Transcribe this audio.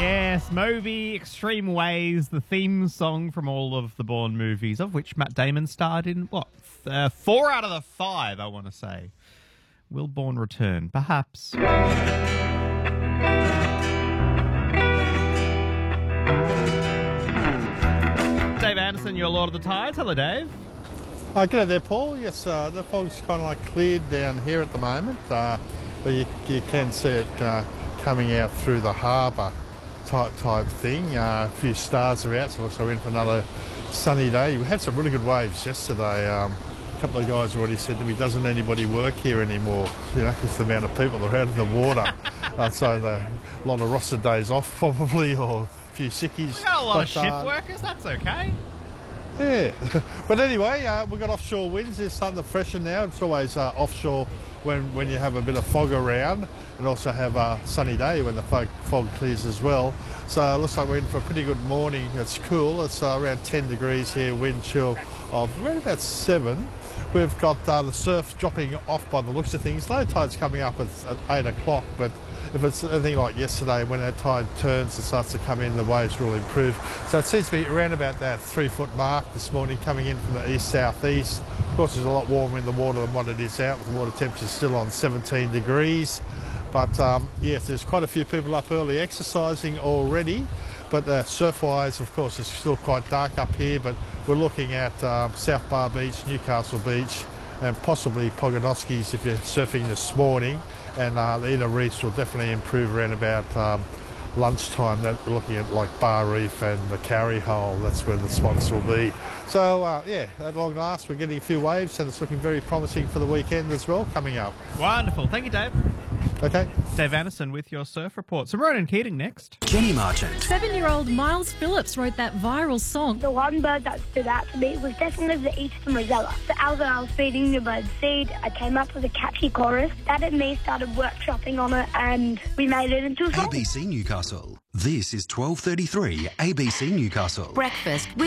Yes, Moby, Extreme Ways, the theme song from all of the Bourne movies, of which Matt Damon starred in, 4 out of the 5, I want to say. Will Bourne return? Perhaps. Dave Anderson, your Lord of the Tides. Hello, Dave. G'day there, Paul. Yes, the fog's kind of like cleared down here at the moment, but you can see it coming out through the harbour type thing. A few stars are out, so we're in for another sunny day. We had some really good waves yesterday. A couple of guys already said to me, doesn't anybody work here anymore? You know, with the amount of people that are out in the water. So a lot of roster days off probably, or a few sickies. We got a lot of shift workers, that's okay. Yeah, but anyway, we've got offshore winds. They're starting to freshen now. It's always offshore when you have a bit of fog around, and also have a sunny day when the fog clears as well. So it looks like we're in for a pretty good morning. It's cool. It's around 10 degrees here, wind chill of around about 7. We've got the surf dropping off by the looks of things. Low tide's coming up at 8 o'clock, but if it's anything like yesterday, when that tide turns and starts to come in, the waves will improve. So it seems to be around about that 3-foot mark this morning, coming in from the east-southeast. Of course, it's a lot warmer in the water than what it is out. The water temperature's still on 17 degrees. But yes, there's quite a few people up early exercising already. But surf-wise, of course, it's still quite dark up here. But we're looking at South Bar Beach, Newcastle Beach, and possibly Pogonoskis if you're surfing this morning. And the inner reefs will definitely improve around about lunchtime. That we're looking at like Bar Reef and the Carry Hole. That's where the spots will be. So yeah, at long last, we're getting a few waves, and it's looking very promising for the weekend as well coming up. Wonderful. Thank you, Dave. Okay. Dave Anderson with your surf report. So Ronan Keating next. Jenny Marchant. 7-year-old Miles Phillips wrote that viral song. The one bird that stood out to me was definitely the eastern rosella. So as I was feeding the bird seed, I came up with a catchy chorus. Dad and me started workshopping on it, and we made it into a song. ABC Newcastle. This is 12:33 ABC Newcastle. Breakfast with